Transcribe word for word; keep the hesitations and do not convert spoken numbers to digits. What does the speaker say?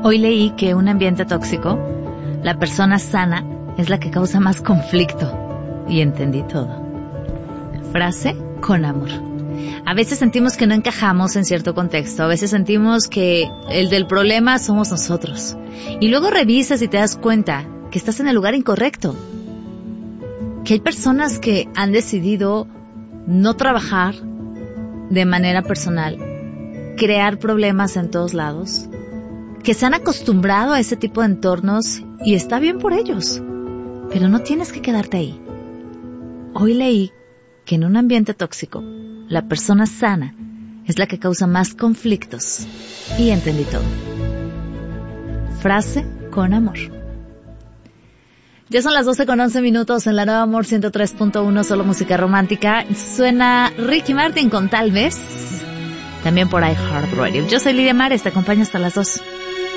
Hoy leí que un ambiente tóxico, la persona sana es la que causa más conflicto. Y entendí todo. Frase con amor. A veces sentimos que no encajamos en cierto contexto, a veces sentimos que el del problema somos nosotros. Y luego revisas y te das cuenta que estás en el lugar incorrecto. Que hay personas que han decidido no trabajar de manera personal, crear problemas en todos lados, que se han acostumbrado a ese tipo de entornos y está bien por ellos, pero no tienes que quedarte ahí. Hoy leí que en un ambiente tóxico, la persona sana es la que causa más conflictos y entendí todo. Frase con amor. Ya son las doce con once minutos en la Nueva Amor ciento tres punto uno, solo música romántica. Suena Ricky Martin con Tal Vez, también por iHeartRadio. Yo soy Lidia Mares, te acompaño hasta las dos.